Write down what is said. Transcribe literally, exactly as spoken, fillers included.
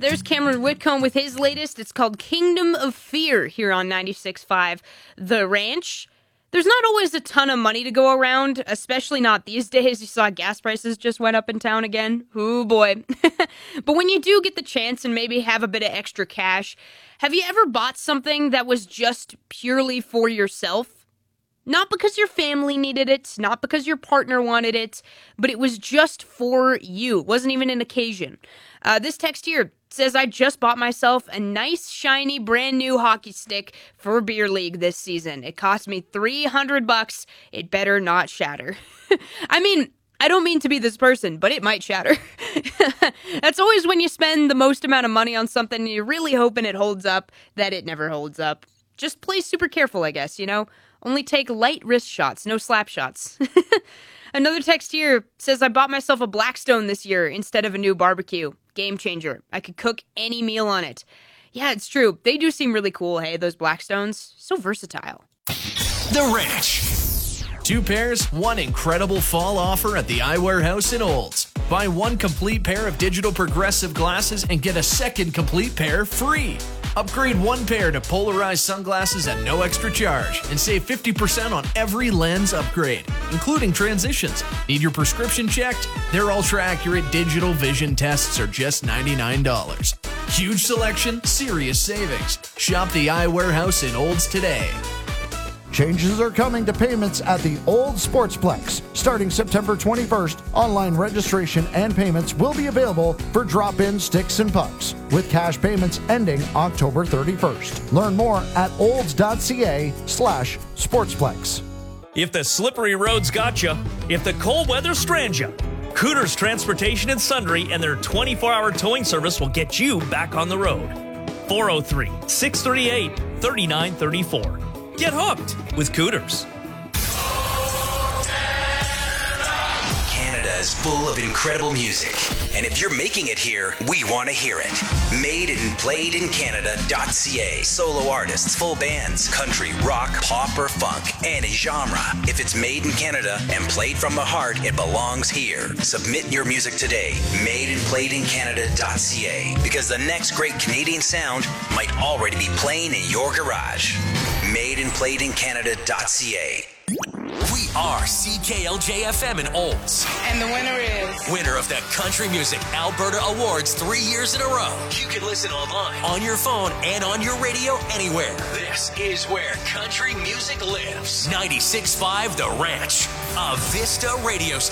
There's Cameron Whitcomb with his latest. It's called Kingdom of Fear here on ninety-six point five The Ranch. There's not always a ton of money to go around, especially not these days. You saw gas prices just went up in town again. Ooh, boy. But when you do get the chance and maybe have a bit of extra cash, have you ever bought something that was just purely for yourself? Not because your family needed it, not because your partner wanted it, but it was just for you. It wasn't even an occasion. Uh, this text here says, I just bought myself a nice, shiny, brand new hockey stick for Beer League this season. It cost me three hundred bucks. It better not shatter. I mean, I don't mean to be this person, but it might shatter. That's always when you spend the most amount of money on something and you're really hoping it holds up, that it never holds up. Just play super careful, I guess, you know? Only take light wrist shots, no slap shots. Another text here says, I bought myself a Blackstone this year instead of a new barbecue. Game changer. I could cook any meal on it. Yeah, it's true. They do seem really cool, hey, those Blackstones. So versatile. The Ranch. Two pairs, one incredible fall offer at the Eyewear House in Olds. Buy one complete pair of digital progressive glasses and get a second complete pair free. Upgrade one pair to polarized sunglasses at no extra charge and save fifty percent on every lens upgrade, including transitions. Need your prescription checked? Their ultra-accurate digital vision tests are just ninety-nine dollars. Huge selection, serious savings. Shop the Eyewear House in Olds today. Changes are coming to payments at the Old Sportsplex. Starting September twenty-first, online registration and payments will be available for drop-in sticks and pucks, with cash payments ending October thirty-first. Learn more at olds.ca slash sportsplex. If the slippery roads got you, if the cold weather strands you, Cooters Transportation and Sundry and their twenty-four hour towing service will get you back on the road. four oh three, six three eight, three nine three four. Get hooked with Cooters. Canada is full of incredible music. And if you're making it here, we want to hear it. Made and played in Canada dot c a. Solo artists, full bands, country, rock, pop, or funk, any genre. If it's made in Canada and played from the heart, it belongs here. Submit your music today. Made and played in Canada dot c a. Because the next great Canadian sound might already be playing in your garage. Made and played in Canada dot c a. We are C K L J F M in Olds. And the winner is... Winner of the Country Music Alberta Awards three years in a row. You can listen online, On your phone and on your radio anywhere. This is where country music lives. ninety-six point five The Ranch, a Vista radio station.